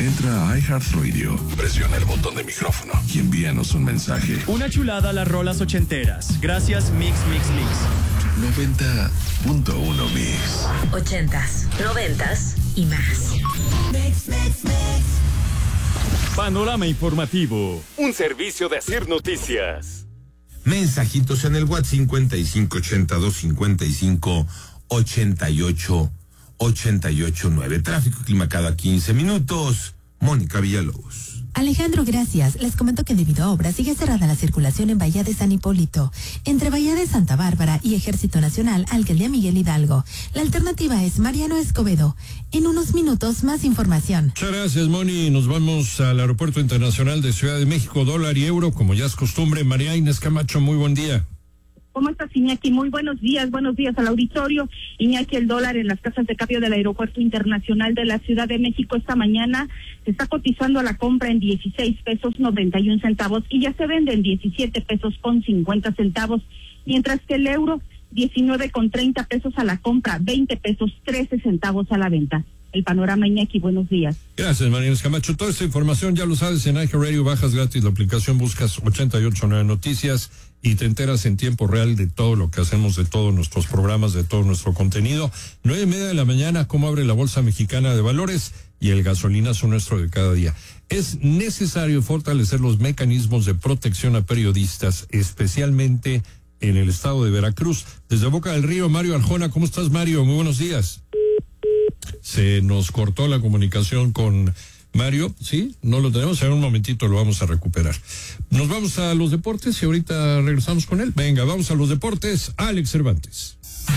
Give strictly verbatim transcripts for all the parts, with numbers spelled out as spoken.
Entra a iHeartRadio, presiona el botón de micrófono y envíanos un mensaje. Una chulada las rolas ochenteras. Gracias Mix Mix Mix. noventa punto uno Mix. Ochentas, noventas y más. Mix, mix, mix. Panorama informativo. Un servicio de Asir Noticias. Mensajitos en el WhatsApp cincuenta y cinco ochenta y dos cincuenta y cinco ochenta y ocho ochenta y ocho nueve. Tráfico y clima cada quince minutos. Mónica Villalobos. Alejandro, gracias. Les comento que debido a obras sigue cerrada la circulación en Bahía de San Hipólito, entre Bahía de Santa Bárbara y Ejército Nacional, Alcaldía Miguel Hidalgo. La alternativa es Mariano Escobedo. En unos minutos, más información. Muchas gracias, Moni. Nos vamos al Aeropuerto Internacional de Ciudad de México, dólar y euro, como ya es costumbre. María Inés Camacho, muy buen día. ¿Cómo estás, Iñaki? Muy buenos días, buenos días al auditorio. Iñaki, el dólar en las casas de cambio del Aeropuerto Internacional de la Ciudad de México esta mañana se está cotizando a la compra en dieciséis pesos noventa y un centavos y ya se vende en diecisiete pesos con cincuenta centavos, mientras que el euro diecinueve con treinta pesos a la compra, veinte pesos trece centavos a la venta. El panorama, Iñaki, buenos días. Gracias, María Inés Camacho. Toda esta información ya lo sabes en iHeartRadio, bajas gratis la aplicación, buscas ochenta y ocho nueve Noticias y te enteras en tiempo real de todo lo que hacemos, de todos nuestros programas, de todo nuestro contenido. Nueve y media de la mañana, cómo abre la Bolsa Mexicana de Valores y el gasolinazo nuestro de cada día. Es necesario fortalecer los mecanismos de protección a periodistas, especialmente en el estado de Veracruz. Desde Boca del Río, Mario Arjona. ¿Cómo estás, Mario? Muy buenos días. Se nos cortó la comunicación con Mario, ¿sí? No lo tenemos, en un momentito lo vamos a recuperar. Nos vamos a los deportes y ahorita regresamos con él. Venga, vamos a los deportes. Alex Cervantes.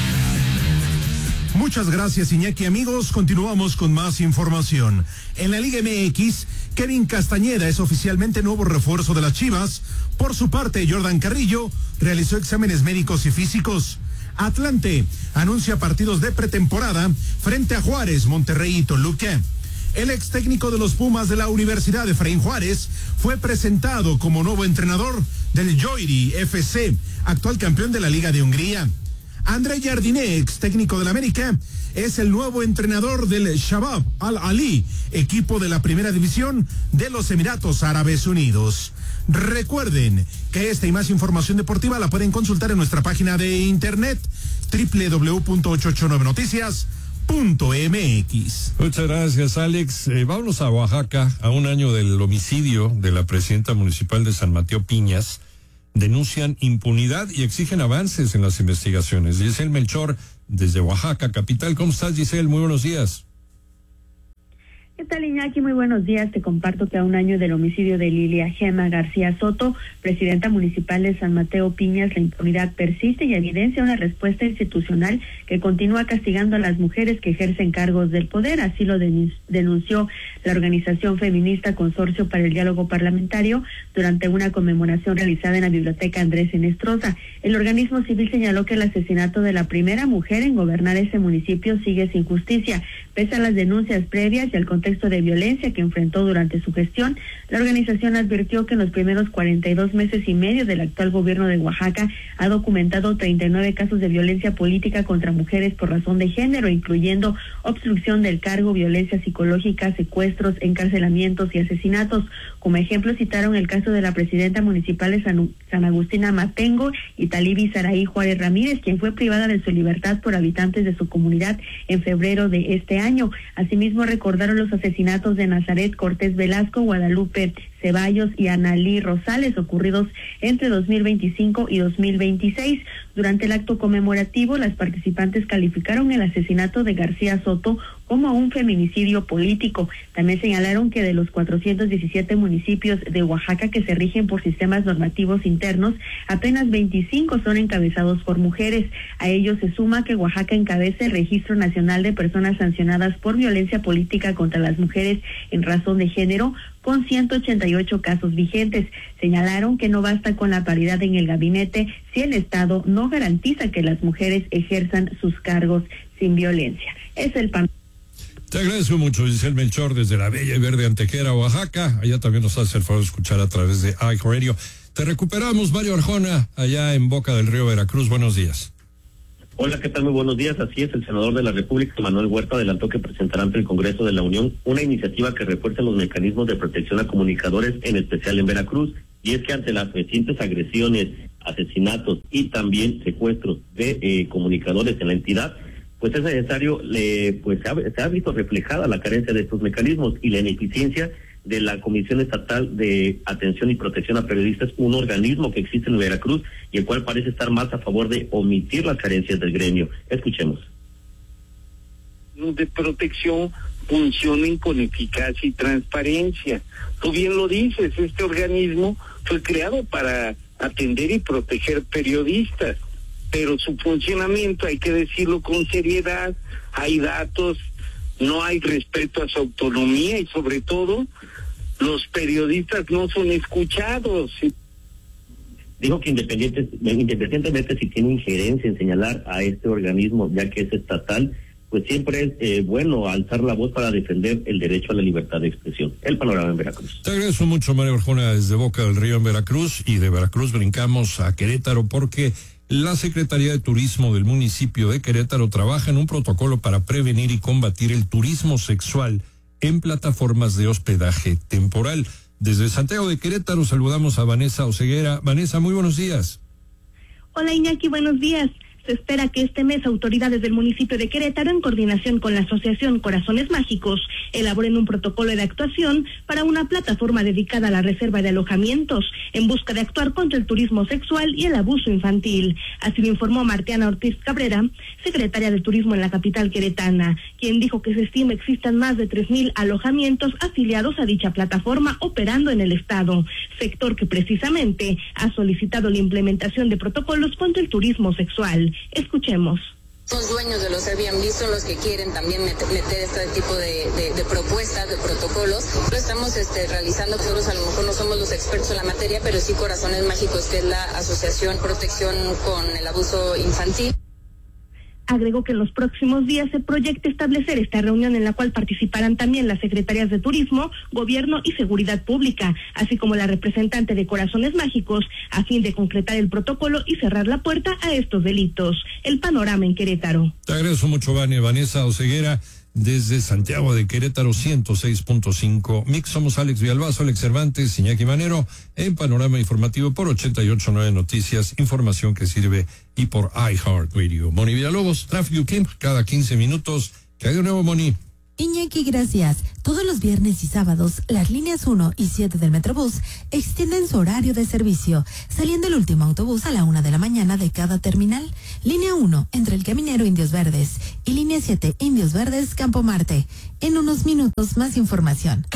Muchas gracias, Iñaki. Amigos, continuamos con más información. En la Liga M X, Kevin Castañeda es oficialmente nuevo refuerzo de las Chivas. Por su parte, Jordan Carrillo realizó exámenes médicos y físicos. Atlante anuncia partidos de pretemporada frente a Juárez, Monterrey y Toluca. El ex técnico de los Pumas de la Universidad, Efraín Juárez, fue presentado como nuevo entrenador del Joiri F C, actual campeón de la Liga de Hungría. André Jardiné, ex técnico del América, es el nuevo entrenador del Shabab Al-Ali, equipo de la primera división de los Emiratos Árabes Unidos. Recuerden que esta y más información deportiva la pueden consultar en nuestra página de internet doble u doble u doble u punto ochocientos ochenta y nueve noticias punto m x. Muchas gracias, Alex. Eh, vámonos a Oaxaca, a un año del homicidio de la presidenta municipal de San Mateo Piñas. Denuncian impunidad y exigen avances en las investigaciones. Giselle Melchor, desde Oaxaca, capital. ¿Cómo estás, Giselle? Muy buenos días. ¿Qué tal, Iñaki? Muy buenos días. Te comparto que a un año del homicidio de Lilia Gema García Soto, presidenta municipal de San Mateo Piñas, la impunidad persiste y evidencia una respuesta institucional que continúa castigando a las mujeres que ejercen cargos del poder. Así lo denunció la organización feminista Consorcio para el Diálogo Parlamentario durante una conmemoración realizada en la Biblioteca Andrés Enestrosa. El organismo civil señaló que el asesinato de la primera mujer en gobernar ese municipio sigue sin justicia. Pese a las denuncias previas y al contexto de violencia que enfrentó durante su gestión, la organización advirtió que en los primeros cuarenta y dos meses y medio del actual gobierno de Oaxaca ha documentado treinta y nueve casos de violencia política contra mujeres por razón de género, incluyendo obstrucción del cargo, violencia psicológica, secuestros, encarcelamientos y asesinatos. Como ejemplo citaron el caso de la presidenta municipal de San, San Agustín Amatengo, Italibi Saraí Juárez Ramírez, quien fue privada de su libertad por habitantes de su comunidad en febrero de este año. Asimismo, recordaron los asesinatos de Nazaret Cortés Velasco, Guadalupe Ceballos y Analí Rosales, ocurridos entre dos mil veinticinco y dos mil veintiséis. Durante el acto conmemorativo, las participantes calificaron el asesinato de García Soto como un feminicidio político. También señalaron que de los cuatrocientos diecisiete municipios de Oaxaca que se rigen por sistemas normativos internos, apenas veinticinco son encabezados por mujeres. A ello se suma que Oaxaca encabeza el Registro Nacional de Personas Sancionadas por Violencia Política contra las Mujeres en razón de género, con ciento ochenta y ocho casos vigentes. Señalaron que no basta con la paridad en el gabinete si el Estado no garantiza que las mujeres ejerzan sus cargos sin violencia. Es el pan. Te agradezco mucho, Giselle Melchor, desde la bella y verde Antequera, Oaxaca. Allá también nos hace el favor de escuchar a través de iHeartRadio. Te recuperamos, Mario Arjona, allá en Boca del Río, Veracruz. Buenos días. Hola, ¿qué tal? Muy buenos días. Así es, el senador de la República, Manuel Huerta, adelantó que presentará ante el Congreso de la Unión una iniciativa que refuerce los mecanismos de protección a comunicadores, en especial en Veracruz. Y es que ante las recientes agresiones, asesinatos y también secuestros de eh, comunicadores en la entidad, pues es necesario, le, pues se ha, se ha visto reflejada la carencia de estos mecanismos y la ineficiencia de la Comisión Estatal de Atención y Protección a Periodistas, un organismo que existe en Veracruz y el cual parece estar más a favor de omitir las carencias del gremio. Escuchemos. De protección funcionen con eficacia y transparencia. Tú bien lo dices, este organismo fue creado para atender y proteger periodistas, pero su funcionamiento, hay que decirlo con seriedad, hay datos, no hay respeto a su autonomía y sobre todo los periodistas no son escuchados. Dijo que independiente, independientemente si tiene injerencia en señalar a este organismo, ya que es estatal, pues siempre es eh, bueno alzar la voz para defender el derecho a la libertad de expresión. El panorama en Veracruz. Te agradezco mucho, María Arjona, desde Boca del Río en Veracruz, y de Veracruz brincamos a Querétaro porque la Secretaría de Turismo del municipio de Querétaro trabaja en un protocolo para prevenir y combatir el turismo sexual en plataformas de hospedaje temporal. Desde Santiago de Querétaro saludamos a Vanessa Oseguera. Vanessa, muy buenos días. Hola Iñaki, buenos días. Se espera que este mes autoridades del municipio de Querétaro, en coordinación con la Asociación Corazones Mágicos, elaboren un protocolo de actuación para una plataforma dedicada a la reserva de alojamientos, en busca de actuar contra el turismo sexual y el abuso infantil. Así lo informó Martiana Ortiz Cabrera, secretaria de Turismo en la capital queretana, quien dijo que se estima existan más de tres mil alojamientos afiliados a dicha plataforma operando en el estado, sector que precisamente ha solicitado la implementación de protocolos contra el turismo sexual. Escuchemos. Los dueños de los Airbnb son los que quieren también meter, meter este tipo de, de, de propuestas, de protocolos. Lo estamos este, realizando. Nosotros a lo mejor no somos los expertos en la materia, pero sí Corazones Mágicos, que es la Asociación Protección con el Abuso Infantil. Agregó que en los próximos días se proyecta establecer esta reunión en la cual participarán también las secretarías de Turismo, Gobierno y Seguridad Pública, así como la representante de Corazones Mágicos, a fin de concretar el protocolo y cerrar la puerta a estos delitos. El panorama en Querétaro. Te agradezco mucho, Vane. Vanessa Oseguera, desde Santiago de Querétaro, ciento seis punto cinco. Mix, somos Alex Villalbazo, Alex Cervantes, Iñaki Manero, en Panorama Informativo por ochenta y ocho punto nueve Noticias, información que sirve, y por iHeartRadio. Moni Villalobos, Tráfico Clip, cada quince minutos. ¿Qué hay de nuevo, Moni? Iñaki, gracias. Todos los viernes y sábados, las líneas uno y siete del Metrobús extienden su horario de servicio, saliendo el último autobús a la una de la mañana de cada terminal. Línea uno, entre el Caminero Indios Verdes, y línea siete, Indios Verdes, Campo Marte. En unos minutos, más información.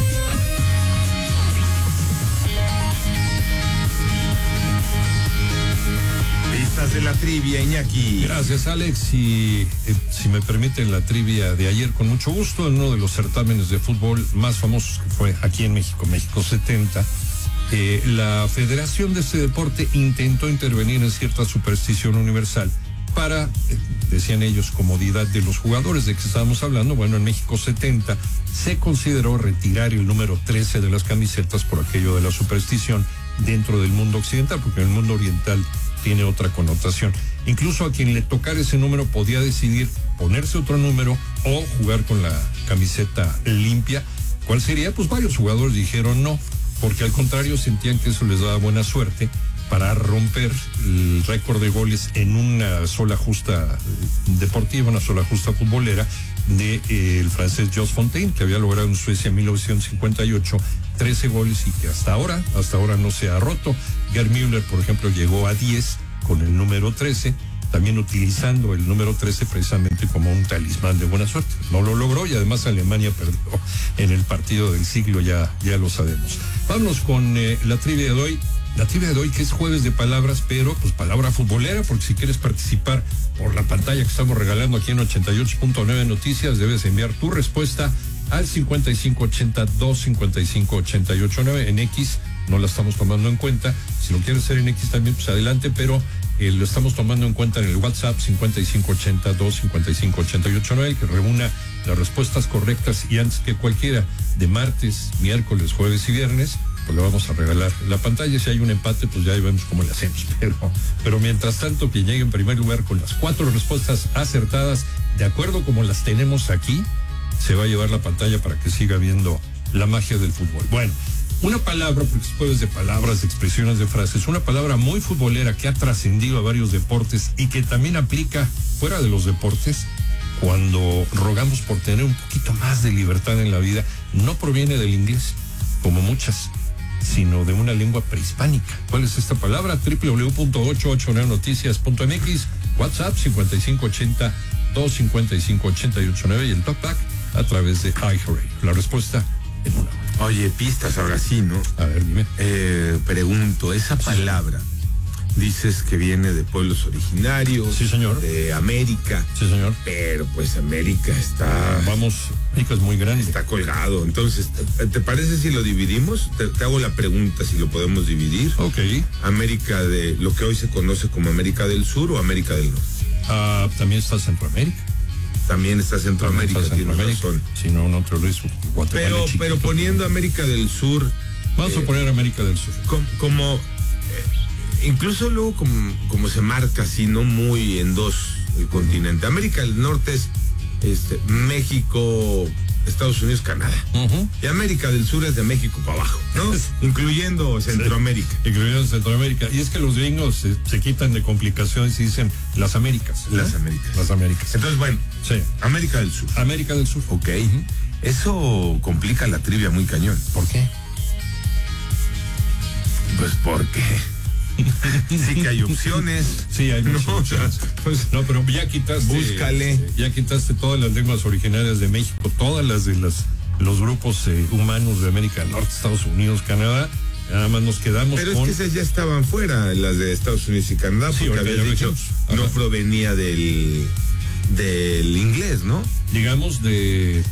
De la trivia, Iñaki. Gracias, Alex. Y eh, si me permiten, la trivia de ayer, con mucho gusto, en uno de los certámenes de fútbol más famosos que fue aquí en México, México setenta, eh, la federación de este deporte intentó intervenir en cierta superstición universal para, eh, decían ellos, comodidad de los jugadores. ¿De que estábamos hablando? Bueno, en México setenta se consideró retirar el número trece de las camisetas por aquello de la superstición dentro del mundo occidental, porque en el mundo oriental tiene otra connotación. Incluso a quien le tocara ese número podía decidir ponerse otro número o jugar con la camiseta limpia. ¿Cuál sería? Pues varios jugadores dijeron no, porque al contrario sentían que eso les daba buena suerte para romper el récord de goles en una sola justa deportiva, una sola justa futbolera de eh, el francés Jos Fontaine, que había logrado en Suecia en mil novecientos cincuenta y ocho trece goles y que hasta ahora, hasta ahora no se ha roto. Gerd Müller, por ejemplo, llegó a diez con el número trece, también utilizando el número trece precisamente como un talismán de buena suerte. No lo logró y además Alemania perdió en el partido del siglo, ya, ya lo sabemos. Vámonos con eh, la trivia de hoy. La trivia de hoy, que es jueves de palabras, pero pues palabra futbolera, porque si quieres participar por la pantalla que estamos regalando aquí en ochenta y ocho punto nueve Noticias, debes enviar tu respuesta al cincuenta y cinco ochenta, dos cincuenta y cinco ochenta y ocho nueve. En X no la estamos tomando en cuenta. Si lo quieres hacer en X también, pues adelante, pero eh, lo estamos tomando en cuenta en el WhatsApp cincuenta y cinco ochenta, dos cincuenta y cinco ochenta y ocho nueve, que reúna las respuestas correctas y antes que cualquiera de martes, miércoles, jueves y viernes, pues le vamos a regalar la pantalla. Si hay un empate, pues ya vemos cómo le hacemos. Pero, pero mientras tanto, quien llegue en primer lugar con las cuatro respuestas acertadas, de acuerdo como las tenemos aquí, se va a llevar la pantalla para que siga viendo la magia del fútbol. Bueno, una palabra, porque después de palabras, de expresiones, de frases, una palabra muy futbolera que ha trascendido a varios deportes y que también aplica fuera de los deportes cuando rogamos por tener un poquito más de libertad en la vida. No proviene del inglés, como muchas, sino de una lengua prehispánica. ¿Cuál es esta palabra? doble u doble u doble u punto ochenta y ocho nueve noticias punto m x, WhatsApp cincuenta y cinco ochenta, doscientos cincuenta y cinco, ochenta y ocho nueve y el Talkback a través de iHeartRadio. La respuesta en una. Oye, pistas ahora sí, ¿no? A ver, dime. Eh, pregunto, esa palabra, dices que viene de pueblos originarios. Sí, señor. De América. Sí, señor. Pero pues América está... Vamos, América es muy grande. Está colgado. Entonces, ¿te, te parece si lo dividimos? Te, te hago la pregunta si lo podemos dividir. Ok. América de lo que hoy se conoce como América del Sur o América del Norte. Ah, también está Centroamérica. También está Centroamérica, También está Centroamérica. tienes razón. Si no, no te lo hizo. Guatemala Pero, chiquito, pero poniendo América del Sur... Vamos eh, a poner América del Sur. Como... como eh, incluso luego como, como se marca así, no muy en dos el continente. América del Norte es este, México, Estados Unidos, Canadá. Uh-huh. Y América del Sur es de México para abajo, ¿no? Incluyendo Centroamérica. Sí, incluyendo Centroamérica. Y es que los gringos se, se quitan de complicaciones y dicen las Américas. ¿no? Las Américas. Las Américas. Entonces, bueno, sí. América del Sur. América del Sur. Ok. Uh-huh. Eso complica la trivia muy cañón. ¿Por qué? Pues porque... sí que hay opciones. Sí, hay muchas no, opciones. Pues, no, pero ya quitaste. Búscale. Ya quitaste todas las lenguas originarias de México, todas las de las, los grupos eh, humanos de América del Norte, Estados Unidos, Canadá. Nada más nos quedamos pero con... es que esas ya estaban fuera, las de Estados Unidos y Canadá, sí, porque había dicho no provenía del, del inglés, ¿no? Digamos de,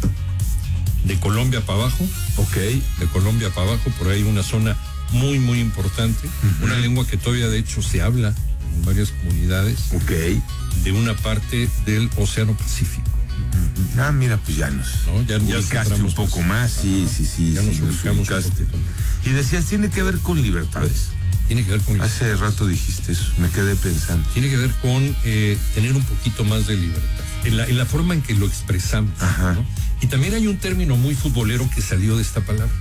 de Colombia para abajo. Ok. De Colombia para abajo, por ahí una zona muy, muy importante. Uh-huh. Una lengua que todavía de hecho se habla en varias comunidades. Ok. De una parte del Océano Pacífico. Uh-huh. Ah, mira, pues ya nos ¿no? ya, ubicaste ya un poco más. más. Sí, sí, sí. Ya sí, nos nos ubicamos ubicaste. Y decías, tiene que ver con libertades. Tiene que ver con libertades. Hace rato dijiste eso, me quedé pensando. Tiene que ver con eh, tener un poquito más de libertad. En la, en la forma en que lo expresamos. Ajá. ¿no? Y también hay un término muy futbolero que salió de esta palabra.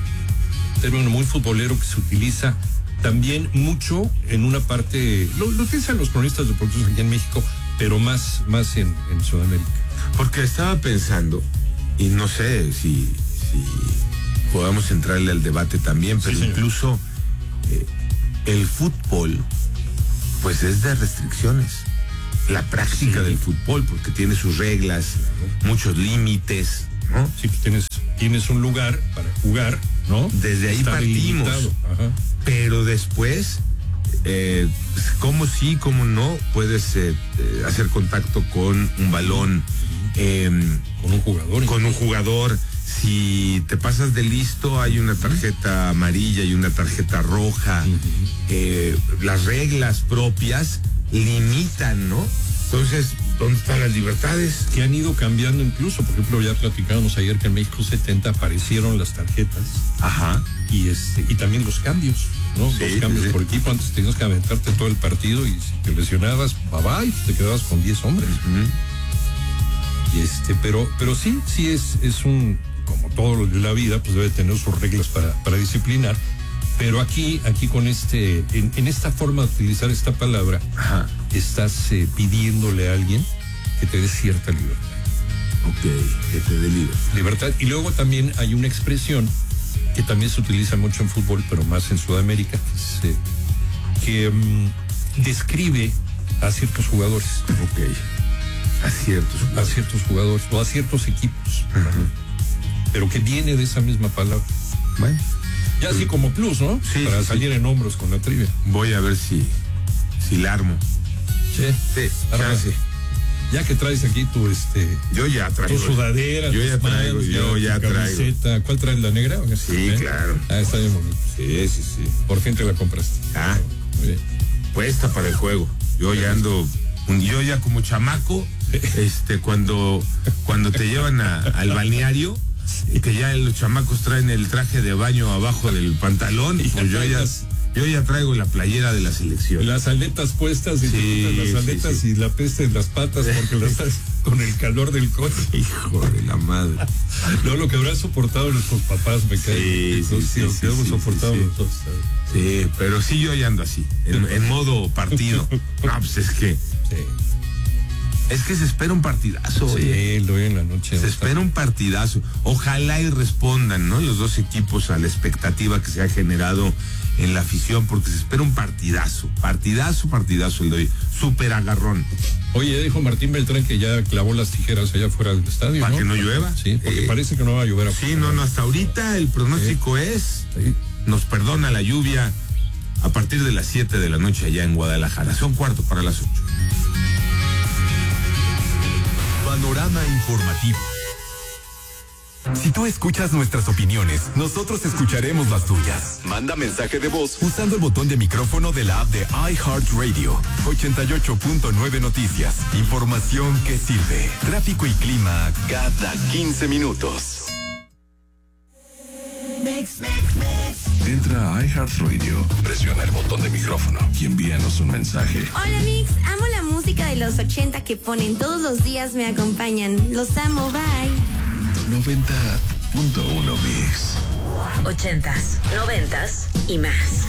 Término muy futbolero que se utiliza también mucho en una parte, lo, lo utilizan los cronistas deportivos aquí en México, pero más, más en, en Sudamérica. Porque estaba pensando, y no sé si, si podamos entrarle al debate también, pero sí, incluso eh, el fútbol, pues es de restricciones. La práctica sí. del fútbol, porque tiene sus reglas, muchos límites, ¿no? Sí, pues tienes, tienes un lugar para jugar, ¿no? Desde ahí Está partimos. Ajá. Pero después, eh, cómo sí, cómo no, puedes eh, hacer contacto con un balón. Eh, con un jugador. Con un jugador. Si te pasas de listo, hay una tarjeta amarilla y una tarjeta roja. Uh-huh. eh, las reglas propias limitan, ¿no? Entonces, ¿dónde están las libertades? Que han ido cambiando incluso. Por ejemplo, ya platicábamos ayer que en México setenta aparecieron las tarjetas. Ajá. Y este y también los cambios, ¿no? Sí, los cambios sí. por equipo. Antes tenías que aventarte todo el partido y si te lesionabas, bye bye, te quedabas con diez hombres. Uh-huh. Y este, pero, pero sí, sí es, es un, como todo lo de la vida, pues debe tener sus reglas para, para disciplinar. Pero aquí, aquí con este, en, en esta forma de utilizar esta palabra, Ajá. estás eh, pidiéndole a alguien que te dé cierta libertad. Ok, que te dé libertad. Libertad. Y luego también hay una expresión que también se utiliza mucho en fútbol, pero más en Sudamérica, que, es, eh, que um, describe a ciertos jugadores. Ok. A ciertos jugadores. A ciertos jugadores o a ciertos equipos. Uh-huh. Pero que viene de esa misma palabra. Bueno. Ya así como plus, ¿no? Sí, Para sí, salir sí. en hombros con la trivia. Voy a ver si, si la armo. Sí. Sí, chance. Ya que traes aquí tu, este... Yo ya traigo. Tu sudadera, yo ya tus traigo, mans, yo ya, ya traigo. Camiseta. ¿Cuál traes, la negra? Sí, ¿Eh? claro. Ah, está bien bonito. Sí, sí, sí. ¿Por qué te la compraste? Ah, muy bien. Puesta para el juego. Yo ya ando, yo ya como chamaco, este, cuando, cuando te llevan a, al balneario, Y que ya los chamacos traen el traje de baño abajo del pantalón, y pues yo ya, yo ya traigo la playera de la selección. Las aletas puestas y sí, te las aletas sí, sí. y la peste en las patas porque las estás con el calor del coche. Hijo de la madre. No, lo que habrán soportado nuestros papás, me cae. Sí, sí, sí. Lo sí, que hemos sí, soportado sí, nosotros. Sí, pero sí yo ya ando así, en, en modo partido. No, pues es que... Sí. Es que se espera un partidazo. Sí, lo en la noche. Se espera un partidazo. Ojalá y respondan, ¿no? Los dos equipos a la expectativa que se ha generado en la afición, porque se espera un partidazo. Partidazo, partidazo el de hoy. Súper agarrón. Oye, dijo Martín Beltrán que ya clavó las tijeras allá fuera del estadio. ¿Para ¿no? que no llueva? Sí, porque eh, parece que no va a llover. Sí, no, no, hasta ahorita el pronóstico sí. es, sí. nos perdona la lluvia a partir de las siete de la noche allá en Guadalajara. Son cuarto para las ocho. Panorama informativo. Si tú escuchas nuestras opiniones, nosotros escucharemos las tuyas. Manda mensaje de voz usando el botón de micrófono de la app de iHeartRadio. ochenta y ocho punto nueve Noticias. Información que sirve. Tráfico y clima cada quince minutos. Mix, mix, mix. Entra a iHeartRadio, presiona el botón de micrófono y envíanos un mensaje. Hola Mix, amo la música de los ochenta que ponen todos los días, me acompañan. Los amo, bye. noventa punto uno Mix. Ochentas, noventas y más.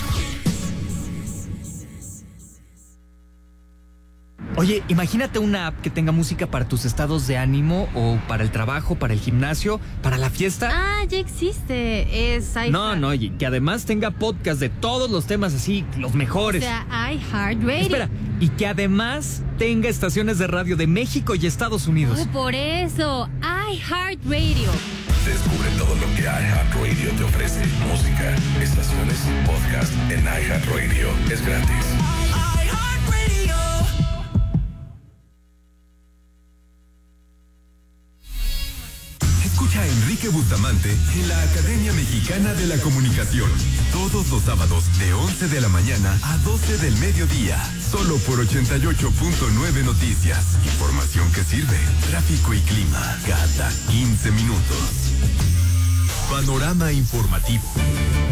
Oye, imagínate una app que tenga música para tus estados de ánimo o para el trabajo, para el gimnasio, para la fiesta. Ah, ya existe. Es iHeart. No, no, y que además tenga podcast de todos los temas así, los mejores. O sea, iHeartRadio. Espera, y que además tenga estaciones de radio de México y Estados Unidos. Oh, por eso, iHeartRadio. Descubre todo lo que iHeartRadio te ofrece. Música, estaciones, podcast en iHeartRadio. Es gratis. Escucha a Enrique Bustamante en la Academia Mexicana de la Comunicación. Todos los sábados de once de la mañana a doce del mediodía. Solo por ochenta y ocho punto nueve Noticias. Información que sirve. Tráfico y clima cada quince minutos. Panorama informativo.